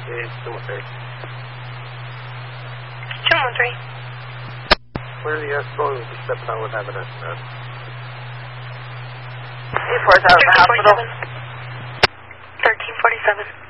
It's 213. 213. Where the escort will be stepping out with evidence, man. 347 at the hospital. 1347.